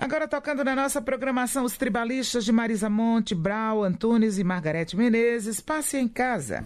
Agora tocando na nossa programação os tribalistas de Marisa Monte, Brau, Antunes e Margarete Menezes, Passe em Casa.